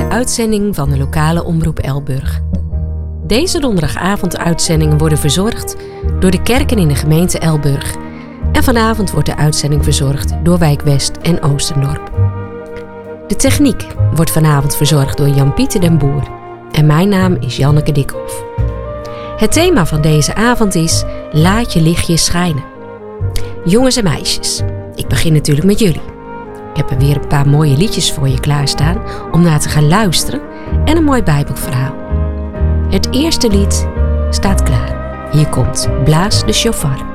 uitzending van de lokale omroep Elburg. Deze donderdagavonduitzendingen worden verzorgd door de kerken in de gemeente Elburg. En vanavond wordt de uitzending verzorgd door Wijk West en Oostendorp. De techniek wordt vanavond verzorgd door Jan-Pieter den Boer. En mijn naam is Janneke Dikhoff. Het thema van deze avond is Laat je lichtje schijnen. Jongens en meisjes, ik begin natuurlijk met jullie. Ik heb er weer een paar mooie liedjes voor je klaarstaan om naar te gaan luisteren en een mooi Bijbelverhaal. Het eerste lied staat klaar. Hier komt Blaas de shofar.